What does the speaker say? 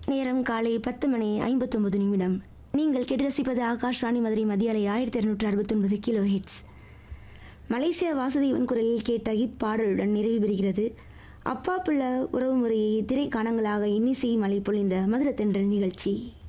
நேரம் காலை 10:59. நீங்கள் கேட்டு ரசிப்பது ஆகாஷ்வாணி மதுரை மத்திய அலை 1269 கிலோ ஹிட்ஸ். மலேசியா வாசுதேவன் குரலில் கேட்ட இப்பாடலுடன் நிறைவு பெறுகிறது அப்பா பிள்ளை உறவு முறையை திரை காணங்களாக இன்னிசை மலை பொழிந்த மதுர தென்றல் நிகழ்ச்சி.